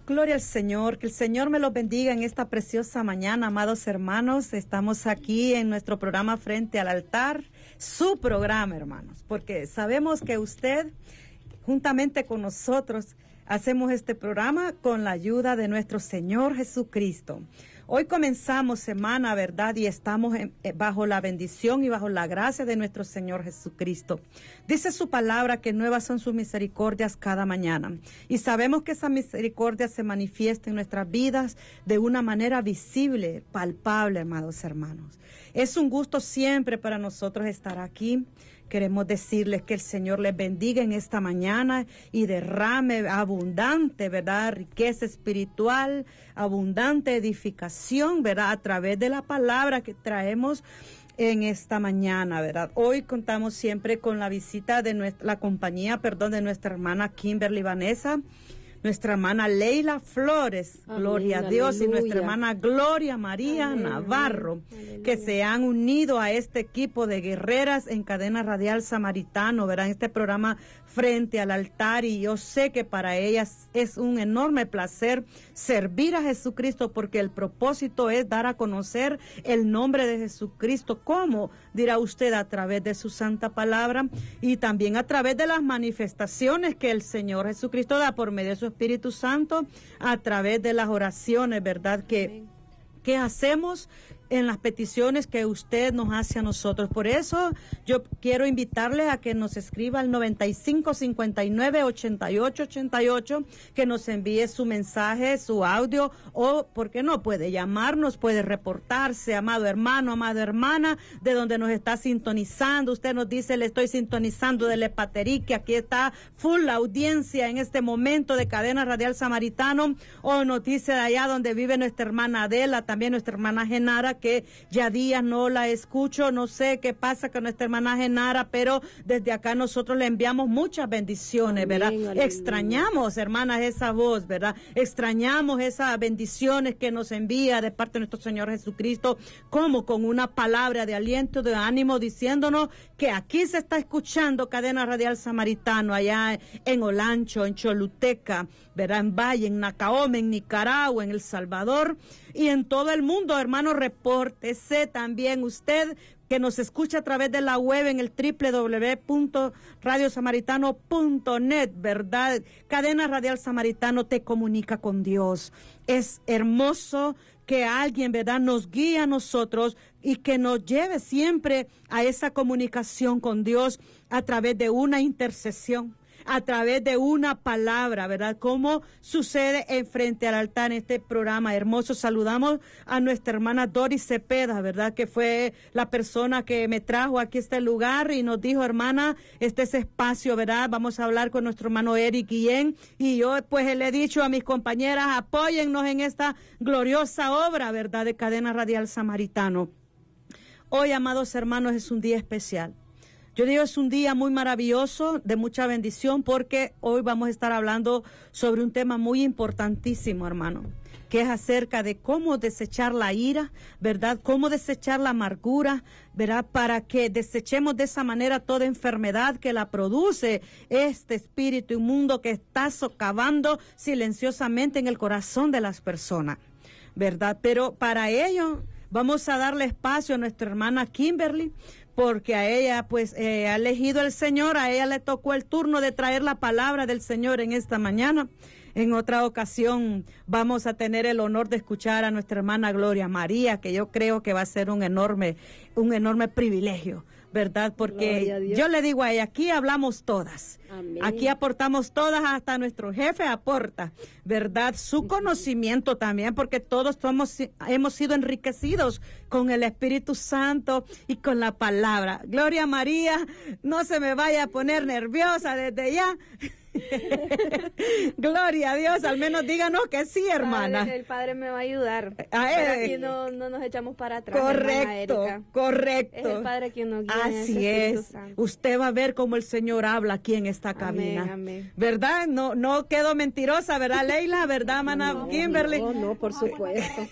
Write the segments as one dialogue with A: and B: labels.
A: Gloria al Señor, que el Señor me los bendiga en esta preciosa mañana, amados hermanos. Estamos aquí en nuestro programa Frente al Altar, su programa, hermanos, porque sabemos que usted, juntamente con nosotros, hacemos este programa con la ayuda de nuestro Señor Jesucristo. Hoy comenzamos semana, ¿verdad? Y estamos bajo la bendición y bajo la gracia de nuestro Señor Jesucristo. Dice su palabra que nuevas son sus misericordias cada mañana. Y sabemos que esa misericordia se manifiesta en nuestras vidas de una manera visible, palpable, amados hermanos. Es un gusto siempre para nosotros estar aquí. Queremos decirles que el Señor les bendiga en esta mañana y derrame abundante, ¿verdad? Riqueza espiritual, abundante edificación, ¿verdad? A través de la palabra que traemos en esta mañana, ¿verdad? Hoy contamos siempre con la visita de la compañía de nuestra hermana Kimberly Vanessa, nuestra hermana Leila Flores, amén, gloria a Dios, aleluya. Y nuestra hermana Gloria María amén, Navarro, amén, que se han unido a este equipo de guerreras en Cadena Radial Samaritano, ¿verdad? En este programa Frente al Altar, y yo sé que para ellas es un enorme placer servir a Jesucristo, porque el propósito es dar a conocer el nombre de Jesucristo. ¿Cómo? Dirá usted, a través de su santa palabra y también a través de las manifestaciones que el Señor Jesucristo da por medio de su Espíritu Santo, a través de las oraciones, ¿verdad? Que hacemos en las peticiones que usted nos hace a nosotros. Por eso yo quiero invitarle a que nos escriba al 9559-8888, que nos envíe su mensaje, su audio, o, ¿por qué no? Puede llamarnos, puede reportarse, amado hermano, amada hermana, de donde nos está sintonizando. Usted nos dice, le estoy sintonizando de Lepaterí, que aquí está full la audiencia en este momento de Cadena Radial Samaritano, o nos dice de allá donde vive nuestra hermana Adela, también nuestra hermana Genara, que ya días no la escucho, no sé qué pasa con nuestra hermana Genara, pero desde acá nosotros le enviamos muchas bendiciones, amén, ¿verdad? Aleluya. Extrañamos, hermanas, esa voz, ¿verdad? Extrañamos esas bendiciones que nos envía de parte de nuestro Señor Jesucristo, como con una palabra de aliento, de ánimo, diciéndonos que aquí se está escuchando Cadena Radial Samaritano, allá en Olancho, en Choluteca, ¿verdad? En Valle, en Nacaome, en Nicaragua, en El Salvador y en todo el mundo, hermano. Repórtese también usted que nos escucha a través de la web en el www.radiosamaritano.net, ¿verdad? Cadena Radial Samaritano te comunica con Dios. Es hermoso que alguien, ¿verdad?, nos guíe a nosotros y que nos lleve siempre a esa comunicación con Dios a través de una intercesión, a través de una palabra, ¿verdad? Como sucede en Frente al Altar en este programa hermoso. Saludamos a nuestra hermana Doris Cepeda, ¿verdad? Que fue la persona que me trajo aquí a este lugar y nos dijo, hermana, este es espacio, ¿verdad? Vamos a hablar con nuestro hermano Eric Guillén, y yo pues le he dicho a mis compañeras, apóyennos en esta gloriosa obra, ¿verdad? De Cadena Radial Samaritano. Hoy, amados hermanos, es un día especial. Yo digo, es un día muy maravilloso, de mucha bendición, porque hoy vamos a estar hablando sobre un tema muy importantísimo, hermano, que es acerca de cómo desechar la ira, ¿verdad? Cómo desechar la amargura, ¿verdad? Para que desechemos de esa manera toda enfermedad que la produce este espíritu inmundo que está socavando silenciosamente en el corazón de las personas, ¿verdad? Pero para ello vamos a darle espacio a nuestra hermana Kimberly, porque a ella pues ha elegido el Señor, a ella le tocó el turno de traer la palabra del Señor en esta mañana. En otra ocasión vamos a tener el honor de escuchar a nuestra hermana Gloria María, que yo creo que va a ser un enorme privilegio, ¿verdad? Porque yo le digo a ella, aquí hablamos todas, amén, aquí aportamos todas, hasta nuestro jefe aporta, ¿verdad? Su conocimiento también, porque todos hemos sido enriquecidos con el Espíritu Santo y con la palabra. Gloria María, no se me vaya a poner nerviosa desde ya. Gloria a Dios, al menos díganos que sí, hermana.
B: El Padre me va a ayudar. Aquí no nos echamos para atrás.
A: Correcto.
B: Es el Padre quien nos guía.
A: Así es. Usted va a ver cómo el Señor habla aquí en esta cabina.
B: Amén.
A: ¿Verdad? No quedo mentirosa, ¿verdad, Leila? ¿Verdad, hermana Kimberly?
B: No, por supuesto.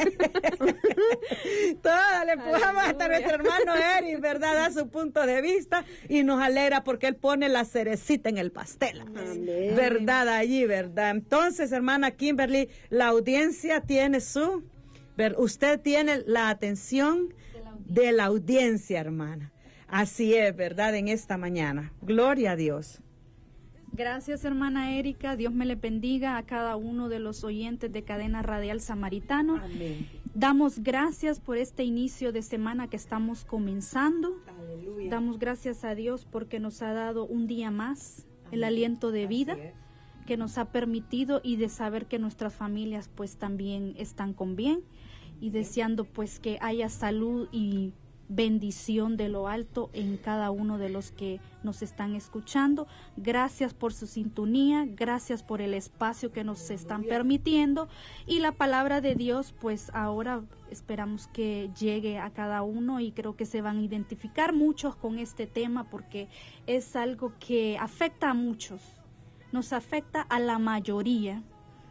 A: Todas le empujamos hasta nuestro hermano Eric, ¿verdad? Da su punto de vista y nos alegra porque él pone la cerecita en el pastel. Amén. ¿Verdad? Allí, ¿verdad? Entonces, hermana Kimberly, la audiencia tiene usted tiene la atención de la audiencia, hermana. Así es, ¿verdad? En esta mañana. Gloria a Dios.
C: Gracias, hermana Erika. Dios me le bendiga a cada uno de los oyentes de Cadena Radial Samaritano.
A: Amén.
C: Damos gracias por este inicio de semana que estamos comenzando.
A: Aleluya.
C: Damos gracias a Dios porque nos ha dado un día más, el aliento de vida que nos ha permitido, y de saber que nuestras familias pues también están con bien, y deseando pues que haya salud y bendición de lo alto en cada uno de los que nos están escuchando. Gracias por su sintonía, gracias por el espacio que nos están permitiendo, y la palabra de Dios pues ahora esperamos que llegue a cada uno, y creo que se van a identificar muchos con este tema porque es algo que afecta a muchos, nos afecta a la mayoría,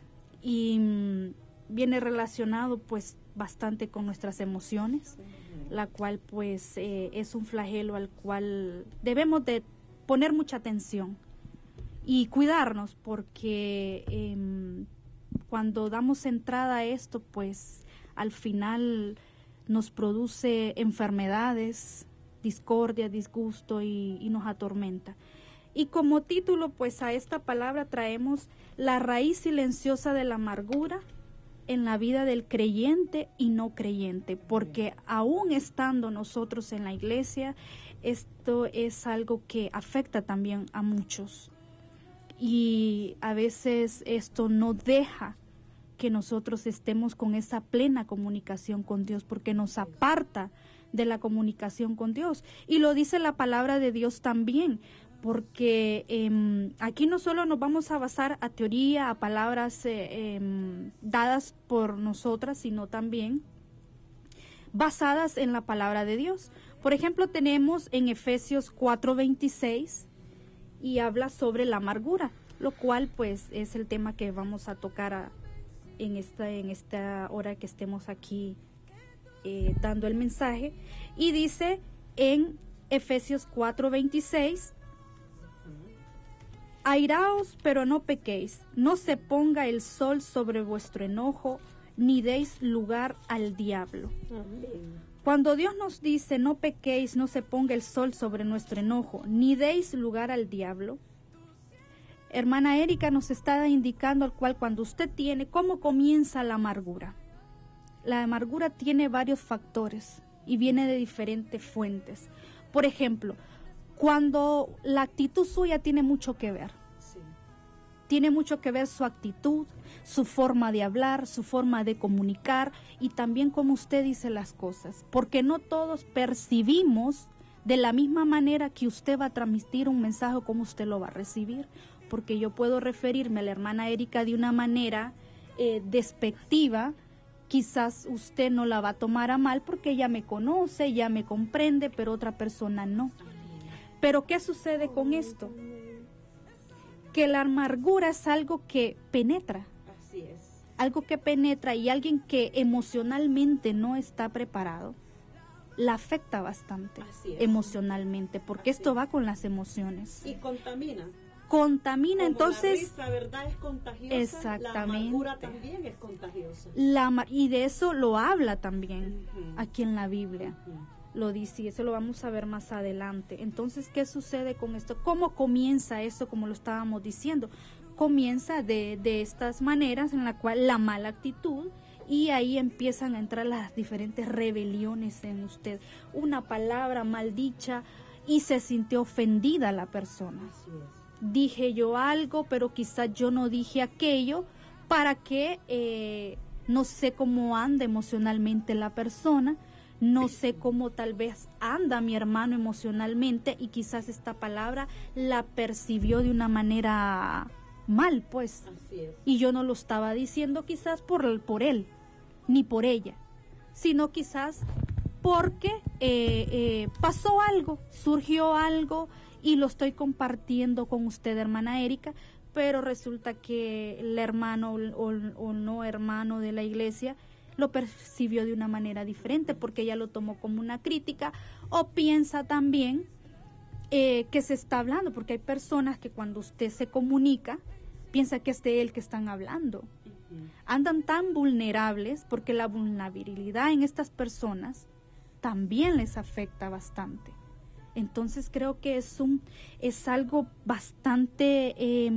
C: y viene relacionado pues bastante con nuestras emociones, la cual pues es un flagelo al cual debemos de poner mucha atención y cuidarnos, porque cuando damos entrada a esto pues al final nos produce enfermedades, discordia, disgusto y nos atormenta. Y como título pues a esta palabra traemos la raíz silenciosa de la amargura en la vida del creyente y no creyente, porque aún estando nosotros en la iglesia, esto es algo que afecta también a muchos, y a veces esto no deja que nosotros estemos con esa plena comunicación con Dios, porque nos aparta de la comunicación con Dios, y lo dice la palabra de Dios también, porque aquí no solo nos vamos a basar a teoría, a palabras dadas por nosotras, sino también basadas en la palabra de Dios. Por ejemplo, tenemos en Efesios 4:26 y habla sobre la amargura, lo cual pues es el tema que vamos a tocar en esta hora que estemos aquí dando el mensaje, y dice en Efesios 4:26: airaos, pero no pequéis, no se ponga el sol sobre vuestro enojo, ni deis lugar al diablo.
A: Amén.
C: Cuando Dios nos dice no pequéis, no se ponga el sol sobre nuestro enojo, ni deis lugar al diablo, hermana Erika nos está indicando al cual cuando usted tiene, ¿cómo comienza la amargura? La amargura tiene varios factores y viene de diferentes fuentes. Por ejemplo, cuando la actitud suya tiene mucho que ver.
A: Sí.
C: Tiene mucho que ver su actitud, su forma de hablar, su forma de comunicar, y también cómo usted dice las cosas. Porque no todos percibimos de la misma manera que usted va a transmitir un mensaje o cómo usted lo va a recibir. Porque yo puedo referirme a la hermana Erika de una manera despectiva. Quizás usted no la va a tomar a mal porque ella me conoce, ella me comprende, pero otra persona no. Pero ¿qué sucede con esto? Que la amargura es algo que penetra.
A: Así es.
C: Algo que penetra, y alguien que emocionalmente no está preparado, la afecta bastante emocionalmente, porque esto va con las emociones.
A: Y contamina.
C: Contamina,
A: como
C: entonces...
A: la risa, ¿verdad? Es contagiosa.
C: Exactamente.
A: La amargura también es contagiosa.
C: Y de eso lo habla también aquí en la Biblia.
A: Uh-huh.
C: Lo dice, y eso lo vamos a ver más adelante. Entonces, ¿qué sucede con esto? ¿Cómo comienza esto? Como lo estábamos diciendo, comienza de estas maneras en la cual la mala actitud, y ahí empiezan a entrar las diferentes rebeliones en usted. Una palabra mal dicha y se sintió ofendida la persona.
A: Así es.
C: Dije yo algo, pero quizás yo no dije aquello, para que no sé cómo anda emocionalmente la persona. No sé cómo tal vez anda mi hermano emocionalmente, y quizás esta palabra la percibió de una manera mal, pues.
A: Así es.
C: Y yo no lo estaba diciendo quizás por él, ni por ella, sino quizás porque pasó algo, surgió algo, y lo estoy compartiendo con usted, hermana Erika, pero resulta que el hermano o no hermano de la iglesia lo percibió de una manera diferente, porque ella lo tomó como una crítica, o piensa también que se está hablando, porque hay personas que cuando usted se comunica, piensa que es de él que están hablando. Andan tan vulnerables porque la vulnerabilidad en estas personas también les afecta bastante. Entonces creo que es algo bastante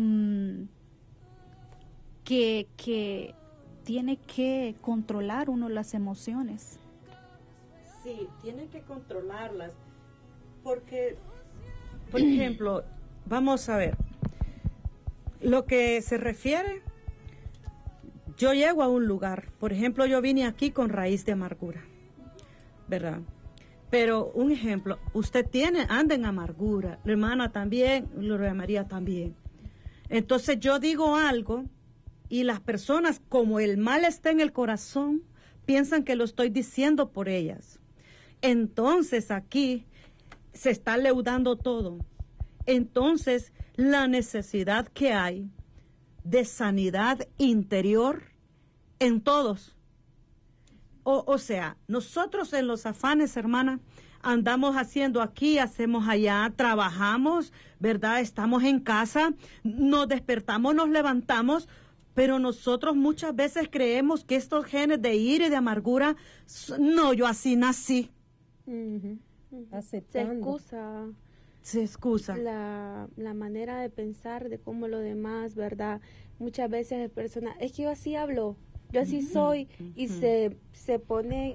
C: que tiene que controlar uno las emociones.
A: Sí, tiene que controlarlas, porque, por ejemplo, vamos a ver, lo que se refiere, yo llego a un lugar, por ejemplo, yo vine aquí con raíz de amargura, ¿verdad? Pero un ejemplo, usted anda en amargura, la hermana también, Gloria María también. Entonces yo digo algo y las personas, como el mal está en el corazón, piensan que lo estoy diciendo por ellas. Entonces aquí se está leudando todo. Entonces la necesidad que hay de sanidad interior en todos. O sea, nosotros en los afanes, hermana, andamos haciendo aquí, hacemos allá, trabajamos, ¿verdad? Estamos en casa, nos despertamos, nos levantamos, pero nosotros muchas veces creemos que estos genes de ira y de amargura, no, yo así nací.
B: Aceptando.
A: Se excusa.
B: La manera de pensar de cómo lo demás, ¿verdad? Muchas veces las personas, es que yo así hablo, yo así soy, y se ponen,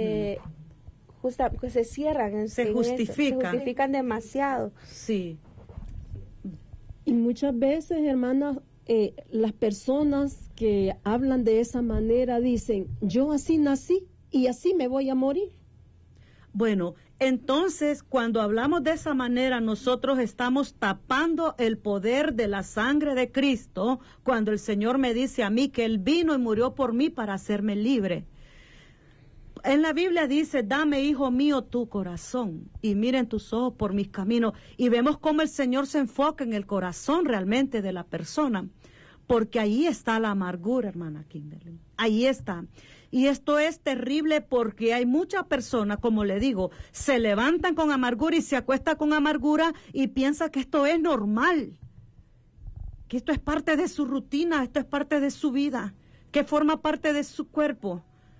B: se cierran.
A: Se justifican.
B: Se justifican demasiado.
A: Sí.
D: Y muchas veces, hermanas, las personas que hablan de esa manera dicen, yo así nací y así me voy a morir.
A: Bueno, entonces cuando hablamos de esa manera, nosotros estamos tapando el poder de la sangre de Cristo, cuando el Señor me dice a mí que Él vino y murió por mí para hacerme libre. En la Biblia dice, dame, hijo mío, tu corazón, y miren tus ojos por mis caminos. Y vemos cómo el Señor se enfoca en el corazón realmente de la persona, porque ahí está la amargura, hermana Kimberly. Ahí está. Y esto es terrible porque hay muchas personas, como le digo, se levantan con amargura y se acuestan con amargura y piensan que esto es normal, que esto es parte de su rutina, esto es parte de su vida, que forma parte de su cuerpo.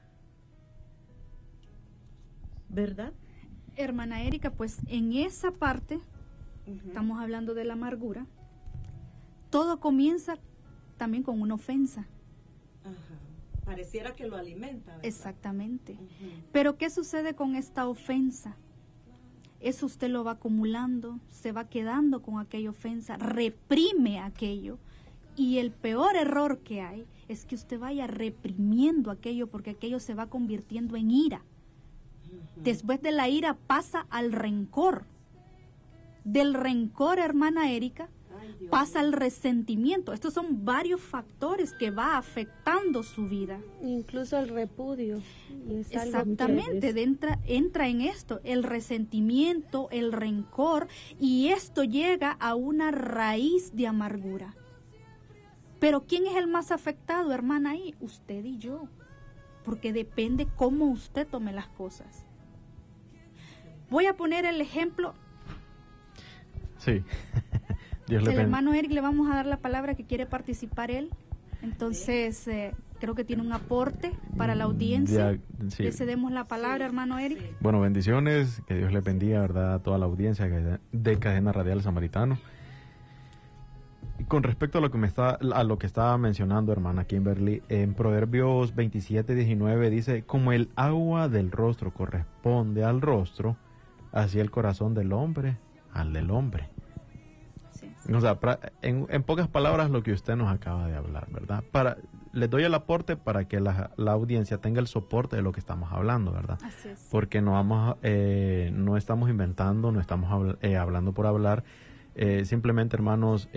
A: ¿Verdad?
C: Hermana Erika, pues en esa parte, estamos hablando de la amargura, todo comienza también con una ofensa.
A: Ajá. Pareciera que lo alimenta, ¿verdad?
C: Exactamente. Pero ¿qué sucede con esta ofensa? Eso usted lo va acumulando, se va quedando con aquella ofensa, reprime aquello. Y el peor error que hay es que usted vaya reprimiendo aquello, porque aquello se va convirtiendo en ira. Después de la ira pasa al rencor. Del rencor, hermana Erika, pasa al resentimiento. Estos son varios factores que va afectando su vida.
B: Incluso el repudio.
C: Exactamente, entra en esto, el resentimiento, el rencor, y esto llega a una raíz de amargura. Pero ¿quién es el más afectado, hermana, ahí? Usted y yo, porque depende cómo usted tome las cosas. Voy a poner el ejemplo.
E: Sí.
C: El hermano Eric, le vamos a dar la palabra, que quiere participar él. Entonces, creo que tiene un aporte para la audiencia.
E: Sí.
C: Le cedemos la palabra, hermano Eric.
E: Bueno, bendiciones, que Dios le bendiga, ¿verdad?, a toda la audiencia de Cadena Radial Samaritano. Y con respecto a lo que estaba mencionando, hermana Kimberly, en Proverbios 27:19 dice, como el agua del rostro corresponde al rostro, así el corazón del hombre al del hombre. O sea, en pocas palabras lo que usted nos acaba de hablar, ¿verdad? Les doy el aporte para que la audiencia tenga el soporte de lo que estamos hablando, ¿verdad?
C: Así es.
E: Porque no estamos inventando, no estamos hablando por hablar. Simplemente, hermanos,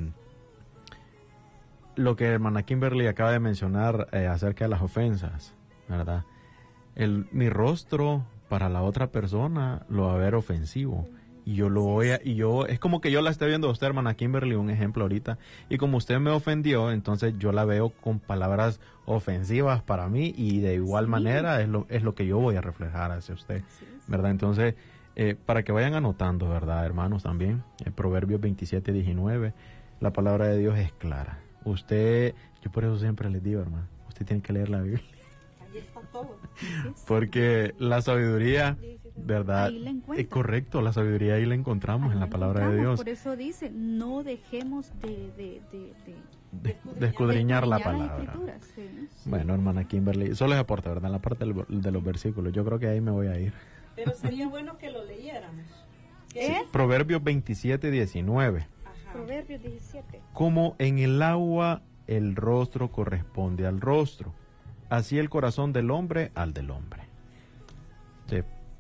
E: lo que hermana Kimberly acaba de mencionar acerca de las ofensas, ¿verdad? Mi rostro para la otra persona lo va a ver ofensivo. Y es como que yo la esté viendo a usted, hermana Kimberly, un ejemplo ahorita, y como usted me ofendió, entonces yo la veo con palabras ofensivas para mí, y de igual manera es lo que yo voy a reflejar hacia usted, ¿verdad? Entonces, Para que vayan anotando, ¿verdad, hermanos? También, en Proverbios 27:19, la palabra de Dios es clara. Usted, yo por eso siempre les digo, hermano, usted tiene que leer la Biblia.
A: Ahí está todo.
E: Porque la sabiduría, ¿verdad?
C: Ahí la encuentra.
E: Es correcto, la sabiduría ahí la encontramos en la palabra de Dios.
C: Por eso dice, no dejemos de
E: escudriñar la
C: las
E: palabra.
C: escrituras, sí.
E: Bueno, hermana Kimberly, eso les aporta, ¿verdad? En la parte de los versículos. Yo creo que ahí me voy a ir.
A: Pero sería bueno que lo leyéramos.
E: Sí, Proverbios 27:19.
A: Ajá.
B: Proverbios 17.
E: Como en el agua el rostro corresponde al rostro, así el corazón del hombre al del hombre. Sí.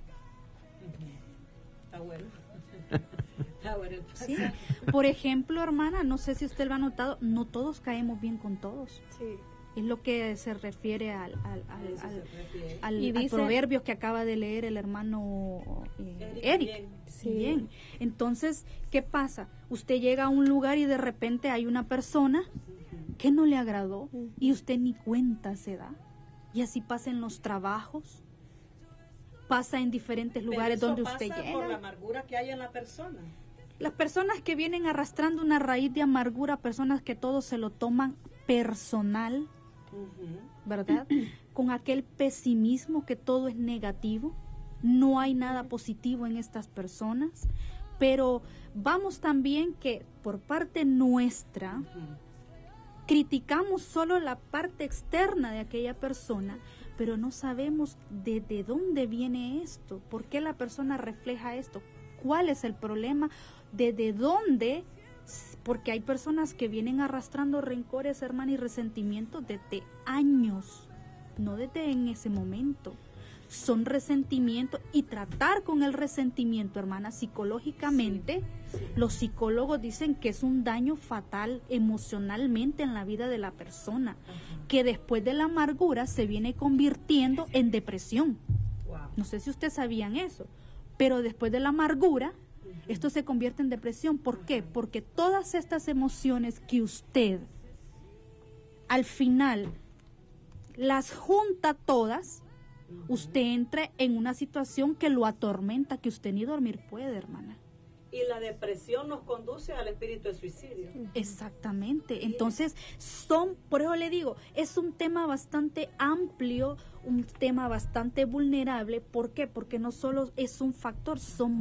A: Está bueno. Está bueno.
C: Sí. Por ejemplo, hermana, no sé si usted lo ha notado, no todos caemos bien con todos.
B: Sí.
C: Es lo que se refiere al
B: Y dice-
C: proverbio que acaba de leer el hermano Eric.
A: Bien.
B: Sí.
C: Bien. Entonces, ¿qué pasa? Usted llega a un lugar y de repente hay una persona que no le agradó y usted ni cuenta se da. Y así pasa en los trabajos, pasa en diferentes lugares
A: Pero eso
C: donde usted
A: pasa
C: llega.
A: por la amargura que hay en la persona.
C: Las personas que vienen arrastrando una raíz de amargura, personas que todo se lo toman personal, ¿verdad? Con aquel pesimismo que todo es negativo, no hay nada positivo en estas personas, pero vamos también que por parte nuestra criticamos solo la parte externa de aquella persona, pero no sabemos de dónde viene esto, por qué la persona refleja esto, cuál es el problema, desde dónde. Porque hay personas que vienen arrastrando rencores, hermana, y resentimientos desde años, no desde en ese momento. Son resentimientos y tratar con el resentimiento, hermana, psicológicamente, los psicólogos dicen que es un daño fatal emocionalmente en la vida de la persona, que después de la amargura se viene convirtiendo en depresión.
A: Wow.
C: No sé si ustedes sabían eso, pero después de la amargura esto se convierte en depresión. ¿Por qué? Porque todas estas emociones que usted al final las junta todas, usted entra en una situación que lo atormenta, que usted ni dormir puede, hermana.
A: Y la depresión nos conduce al espíritu de suicidio.
C: Exactamente. Entonces, por eso le digo, es un tema bastante amplio, un tema bastante vulnerable. ¿Por qué? Porque no solo es un factor, son